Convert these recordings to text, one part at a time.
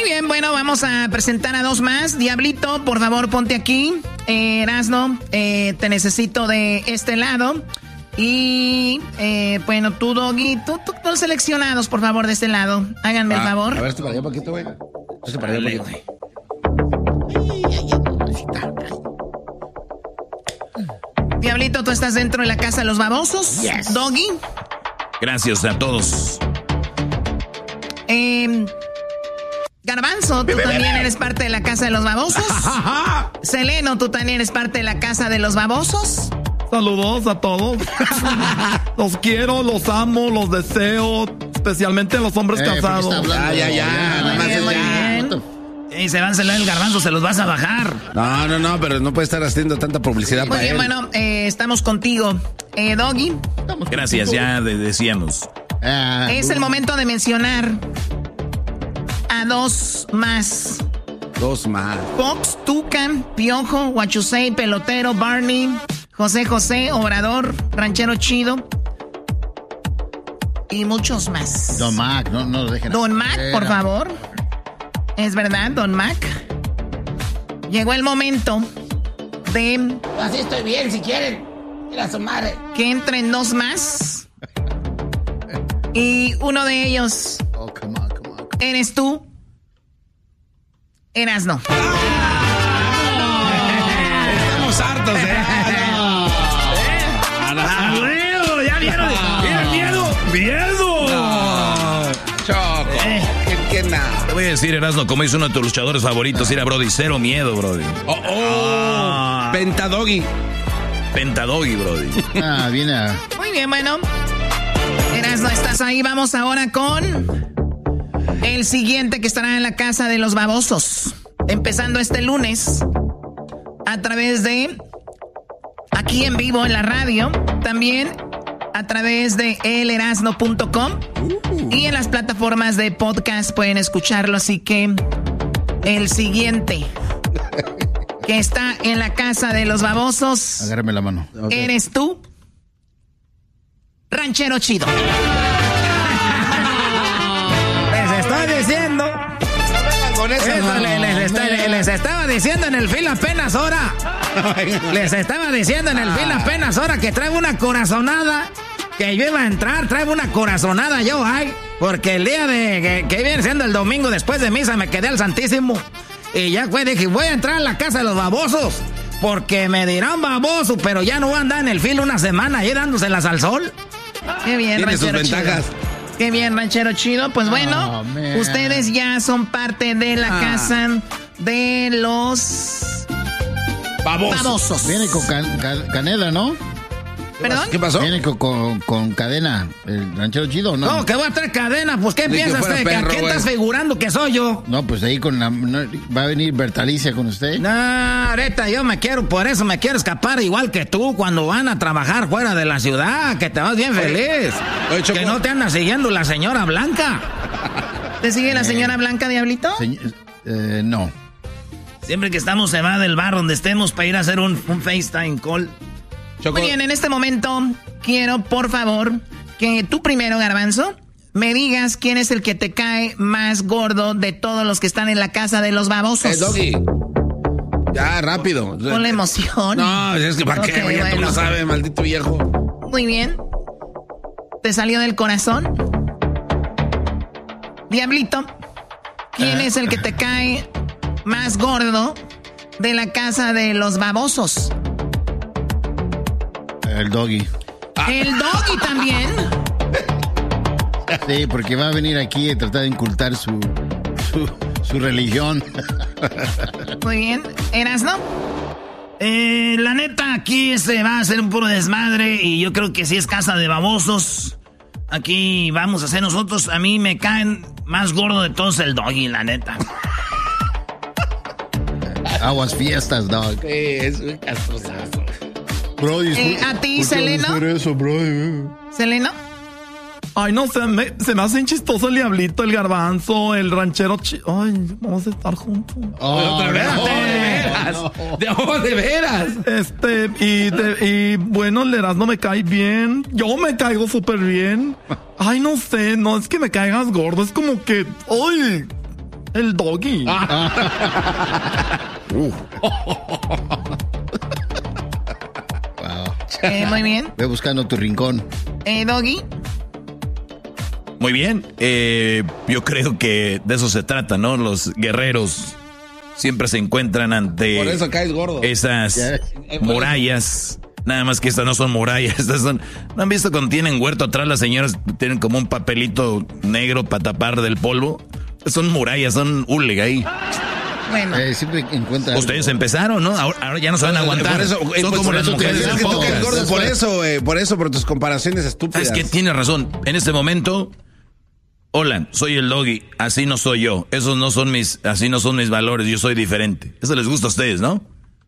bien, bueno, vamos a presentar a dos más. Diablito, por favor, ponte aquí. Erasno, te necesito de este lado. Y, bueno, tú, Doggy, tú los seleccionados, por favor, de este lado. Háganme el favor. A ver, esto para allá un poquito, güey. Esto para allá un poquito. Diablito, tú estás dentro de la casa de los babosos. Yes. Doggy. Gracias a todos. Garbanzo, tú también eres parte de la casa de los babosos. Seleno, tú también eres parte de la casa de los babosos. Saludos a todos. Los quiero, los amo, los deseo, especialmente a los hombres casados. Y se van a celar el Garbanzo, se los vas a bajar. No, pero no puede estar haciendo tanta publicidad para él. Muy bien, bueno, estamos contigo. Doggy. Gracias, ya decíamos. Es el momento de mencionar a dos más. Dos más. Fox, Tucan, Piojo, Huachusei, Pelotero, Barney, José, Obrador, Ranchero Chido y muchos más. Don Mac, no lo dejen. Don Mac, por favor. Es verdad, Don Mac. Llegó el momento de... Así estoy bien, si quieren. Mira su madre. Que entren dos más. Y uno de ellos... Oh, come on. Eres tú. Erasno. Estamos hartos, ¡Ya vieron! ¡Miedo! Choco. ¿Qué nada? Te voy a decir, Erasno, como dice uno de tus luchadores favoritos, era Brody, cero miedo, Brody. Pentadoggy, Brody. Viene. Muy bien, bueno. Erasno, estás ahí. Vamos ahora con el siguiente que estará en la casa de los babosos. Empezando este lunes a través de aquí en vivo en la radio. También a través de elerasno.com y en las plataformas de podcast pueden escucharlo. Así que el siguiente que está en la casa de los babosos, agárrame la mano. Eres tú, Ranchero Chido. Les estoy diciendo. Les estaba diciendo en el film apenas ahora. Les estaba diciendo en el film apenas ahora que traigo una corazonada. Que yo iba a entrar, traigo una corazonada yo, porque el día de que viene siendo el domingo después de misa me quedé al Santísimo. Y ya dije, voy a entrar a la casa de los babosos. Porque me dirán baboso, pero ya no voy a andar en el filo una semana ahí dándoselas al sol. Qué bien, tiene sus ventajas. Qué bien, Ranchero Chido. Pues bueno, ustedes ya son parte de la casa de los babosos. Viene con canela, ¿no? ¿Perdón? ¿Qué pasó? Viene con cadena, el Ranchero Chido, ¿no? No, que voy a traer cadena. Pues, ¿qué piensas usted? ¿A quién estás figurando que soy yo? No, pues ahí va a venir Bertalicia con usted. No, ahorita por eso me quiero escapar igual que tú cuando van a trabajar fuera de la ciudad, que te vas bien feliz. Oye, Choco. Que no te anda siguiendo la señora Blanca. ¿Te sigue la señora Blanca, Diablito? No. Siempre que estamos se va del bar donde estemos para ir a hacer un FaceTime call. Choco. Muy bien, en este momento quiero, por favor, que tú primero, Garbanzo, me digas quién es el que te cae más gordo de todos los que están en la casa de los babosos. Doggy. Ya, rápido. Con la emoción. No, es que ¿para qué? Ya tú lo sabes, maldito viejo. Muy bien. ¿Te salió del corazón? Diablito, ¿quién es el que te cae más gordo de la casa de los babosos? El Doggy. ¿El Doggy también? Sí, porque va a venir aquí a tratar de incultar su religión. Muy bien. ¿Erasno? La neta, aquí se va a hacer un puro desmadre y yo creo que si es casa de babosos, aquí vamos a hacer nosotros. A mí me caen más gordo de todos el Doggy, la neta. Aguas fiestas, Dog. Sí, es un castrosazo. Brody, ¿a ti, Seleno? ¿Seleno? Ay, no, se me hacen chistoso el Diablito, el Garbanzo, el Ranchero Chido. Ay, vamos a estar juntos. ¿Otra vez? ¿De veras? Y bueno, el Erasmo me cae bien. Yo me caigo súper bien. Ay, no sé, no es que me caigas gordo, es como que... ¡Ay! El Doggy. Wow. Muy bien. Ve buscando tu rincón. Doggy. Muy bien. Yo creo que de eso se trata, ¿no? Los guerreros siempre se encuentran ante Por eso caes gordo. esas murallas. Nada más que estas no son murallas. Estas son. ¿No han visto cuando tienen huerto atrás las señoras tienen como un papelito negro para tapar del polvo? Son murallas, son hule ahí. Bueno. Siempre encuentra. Ustedes empezaron, ¿no? Ahora ya no se van a aguantar. Por eso, son como las mujeres. Es que tú caes gordo por eso, por tus comparaciones estúpidas. Es que tienes razón. En este momento, hola, soy el Doggy. Así no soy yo. Así no son mis valores. Yo soy diferente. Eso les gusta a ustedes, ¿no?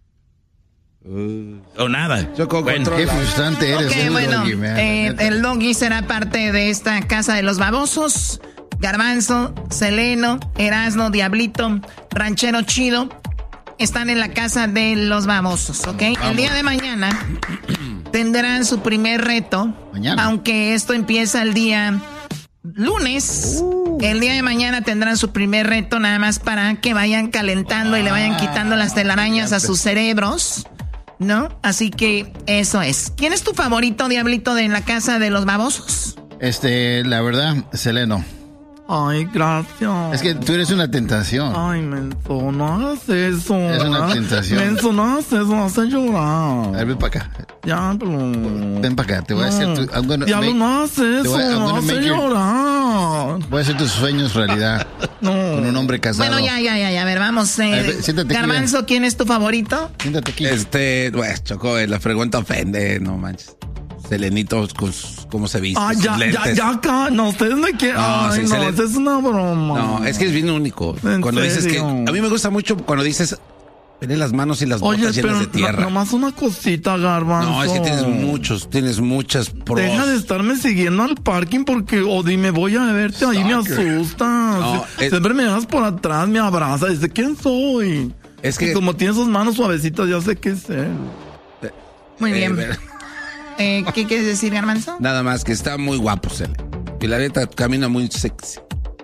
O nada. Bueno, qué frustrante eres. Okay, bueno, el Doggy será parte de esta casa de los babosos. Garbanzo, Seleno, Erasno, Diablito, Ranchero Chido están en la casa de los babosos, ¿ok? Vamos. El día de mañana tendrán su primer reto. Mañana. Aunque esto empieza el día lunes. El día de mañana tendrán su primer reto nada más para que vayan calentando y le vayan quitando las telarañas a sus cerebros, ¿no? Así que eso es. ¿Quién es tu favorito, Diablito, de en la casa de los babosos? La verdad, Seleno. Ay, gracias. Es que tú eres una tentación. Ay, menso, no hagas eso. Es una tentación. Menso, no hagas eso, me hace llorar. A ver, ven para acá. Ya, pero... Ven para acá, te voy a hacer tu... Diablo, no hagas eso, me hace llorar. Voy a hacer tus sueños realidad. No. Con un hombre casado. Bueno, ya, a ver, vamos. Siéntate Garbanzo, ¿quién es tu favorito? Siéntate aquí. Pues, Choco, la pregunta ofende, no manches. Selenito, ¿cómo se viste? Ya, acá. No, ustedes me quieren. No, ay, sí, no, eso es una broma. No, es que es bien único. Cuando dices que... A mí me gusta mucho cuando dices... Ven las manos y las botas llenas de tierra. Nomás una cosita, Garbanzo. No, es que tienes muchas pros. Deja de estarme siguiendo al parking porque, dime, voy a verte ahí, me asustas. No, siempre me das por atrás, me abrazas, dice, ¿quién soy? Es que... Y como tiene sus manos suavecitas, ya sé qué es él. Muy bien. ¿Qué quieres decir, Garbanzo? Nada más, que está muy guapo, Cele. Y la neta camina muy sexy.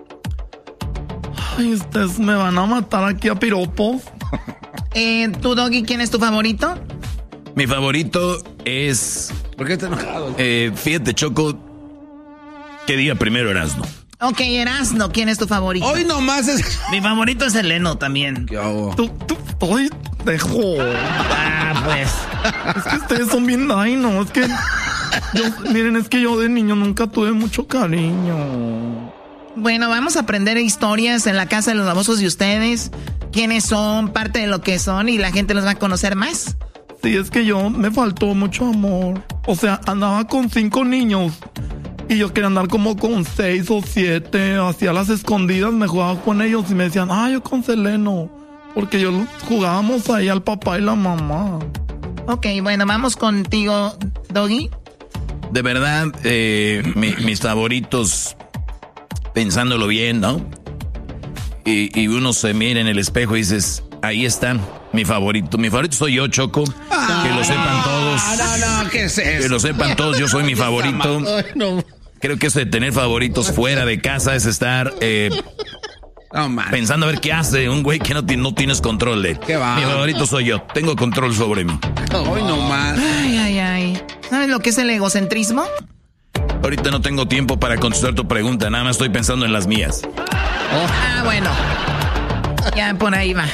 Ay, ustedes me van a matar aquí a piropos. ¿Tu Doggy, quién es tu favorito? Mi favorito es... ¿Por qué estás enojado? Fíjate, Choco, que diga primero Erasno. Ok, Erasno, ¿quién es tu favorito? Hoy nomás es... Mi favorito es Seleno también. ¿Qué hago? Hoy dejo. Pues. Es que ustedes son bien no, es que... miren, es que yo de niño nunca tuve mucho cariño. Bueno, vamos a aprender historias en la casa de los babosos de ustedes. Quiénes son, parte de lo que son, y la gente los va a conocer más. Sí, es que me faltó mucho amor. O sea, andaba con 5 niños y yo quería andar como con 6 o 7. Hacía las escondidas, me jugaba con ellos y me decían, yo con Seleno. Porque jugábamos ahí al papá y la mamá. Ok, bueno, vamos contigo, Doggy. De verdad, mis favoritos, pensándolo bien, ¿no? Y uno se mira en el espejo y dices, ahí están, mi favorito. Mi favorito soy yo, Choco. Que lo sepan todos. No, ¿qué es eso? Que lo sepan todos, yo soy mi favorito. Creo que eso de tener favoritos fuera de casa es estar pensando a ver qué hace un güey que no tienes control de. ¿Qué va? Mi favorito soy yo, tengo control sobre mí. Hoy nomás. Ay. ¿Sabes lo que es el egocentrismo? Ahorita no tengo tiempo para contestar tu pregunta, nada más estoy pensando en las mías. Bueno. Ya por ahí va.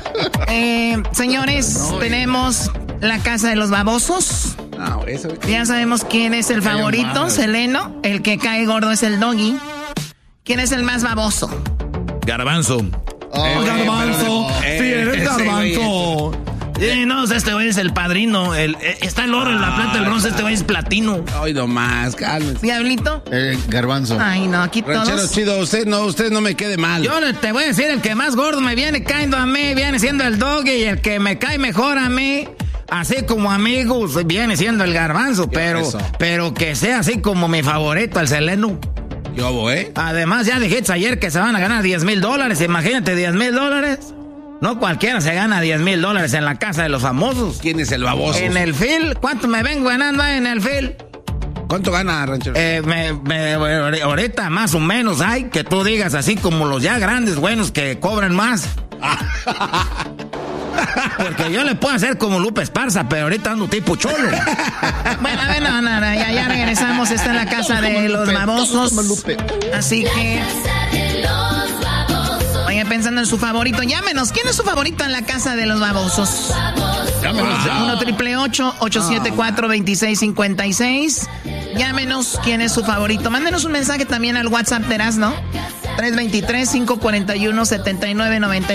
Señores, tenemos la casa de los babosos. Ya sabemos quién es el favorito, Seleno. El que cae gordo es el Doggy. ¿Quién es el más baboso? Garbanzo. Garbanzo. Sí, eres Garbanzo. No, este güey es el padrino. Está el oro en la plata, el bronce, este güey es platino. Hoy nomás, cálmese. ¿Diablito? Garbanzo. Ay, no, aquí todos. Ranchero Chido, usted no me quede mal. Yo te voy a decir, el que más gordo me viene cayendo a mí, viene siendo el Doggy, y el que me cae mejor a mí, así como amigos, viene siendo el Garbanzo, pero que sea así como mi favorito, el Seleno. Además, ya dijiste ayer que se van a ganar $10,000, imagínate, $10,000. No cualquiera se gana $10,000 en la casa de los famosos. ¿Quién es el baboso? En el Phil, ¿cuánto me vengo ganando en el Phil? ¿Cuánto gana, ranchero? Ahorita más o menos hay que tú digas así como los ya grandes buenos que cobran más. Porque yo le puedo hacer como Lupe Esparza, pero ahorita ando tipo cholo. Bueno, a ver, no, ya regresamos. Está en la casa de los babosos. Así que... Oye, pensando en su favorito, llámenos. ¿Quién es su favorito en la casa de los babosos? Llámenos. 1-888-874-2656. Llámenos. ¿Quién es su favorito? Mándenos un mensaje también al WhatsApp de Erasmo, ¿no? 323-541-7990.